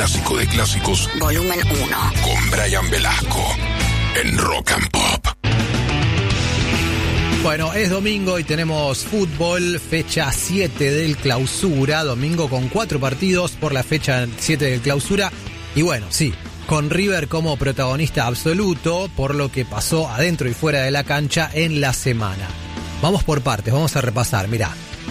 clásico de clásicos. Volumen 1. Con Brian Velasco en Rock and Pop. Bueno, es domingo y tenemos fútbol, fecha 7 del Clausura. Domingo con 4 partidos por la fecha 7 del Clausura. Y bueno, sí, con River como protagonista absoluto por lo que pasó adentro y fuera de la cancha en la semana. Vamos por partes, vamos a repasar, mirá.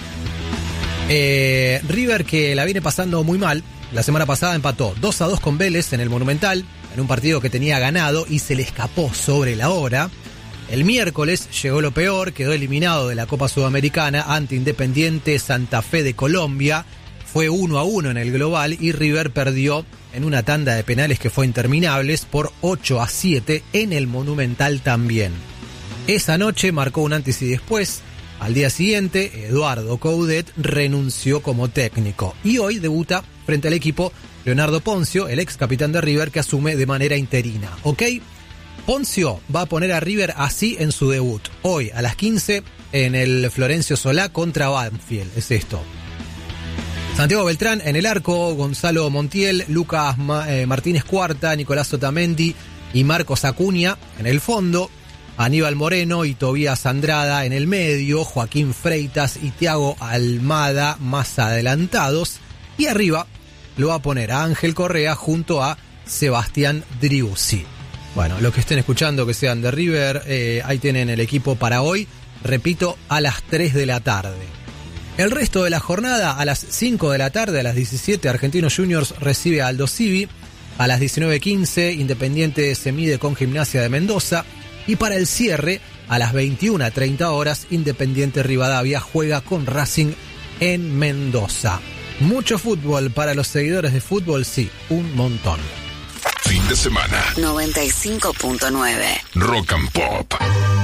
River, que la viene pasando muy mal, la semana pasada empató 2-2 con Vélez en el Monumental, en un partido que tenía ganado y se le escapó sobre la hora. El miércoles llegó lo peor, quedó eliminado de la Copa Sudamericana ante Independiente Santa Fe de Colombia. Fue 1-1 en el global y River perdió en una tanda de penales que fue interminables por 8-7 en el Monumental también. Esa noche marcó un antes y después. Al día siguiente, Eduardo Coudet renunció como técnico y hoy debuta frente al equipo Leonardo Ponzio, el ex capitán de River, que asume de manera interina. ¿Ok? Ponzio va a poner a River así en su debut. Hoy a las 15 en el Florencio Solá contra Banfield. Es esto. Santiago Beltrán en el arco, Gonzalo Montiel, Lucas Martínez Cuarta, Nicolás Otamendi y Marcos Acuña en el fondo. Aníbal Moreno y Tobías Andrada en el medio, Joaquín Freitas y Thiago Almada más adelantados. Y arriba lo va a poner a Ángel Correa junto a Sebastián Driussi. Bueno, los que estén escuchando que sean de River, ahí tienen el equipo para hoy. Repito, a las 3 de la tarde. El resto de la jornada, a las 5 de la tarde, a las 17, Argentinos Juniors recibe a Aldo Civi. A las 19:15, Independiente se mide con Gimnasia de Mendoza. Y para el cierre, a las 21:30 horas, Independiente Rivadavia juega con Racing en Mendoza. Mucho fútbol para los seguidores de fútbol, sí, un montón. Fin de semana. 95.9 Rock and Pop.